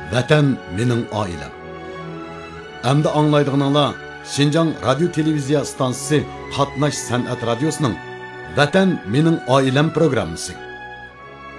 Vatan mening oilam. Endi anglaydiganlar Şinjan Radyo Televiziya stansiyasi Qatnash san'at radiosining Vatan mening oilam programmasi.